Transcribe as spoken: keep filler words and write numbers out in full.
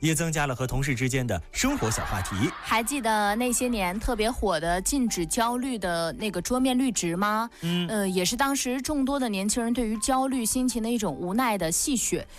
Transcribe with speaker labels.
Speaker 1: 也增加了和同事之间的生活小话题。
Speaker 2: 还记得那些年特别火的禁止焦虑的那个桌面绿植吗？嗯，呃，也是当时众多的年轻人对于焦虑心情的一种无奈的戏谑。